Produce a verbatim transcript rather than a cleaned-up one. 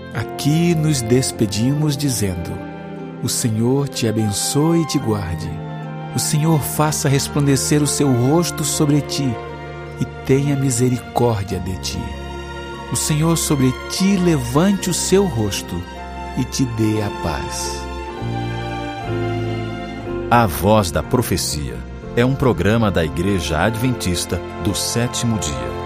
Aqui nos despedimos dizendo: o Senhor te abençoe e te guarde. O Senhor faça resplandecer o seu rosto sobre ti e tenha misericórdia de ti. O Senhor sobre ti levante o seu rosto e te dê a paz. A Voz da Profecia é um programa da Igreja Adventista do Sétimo Dia.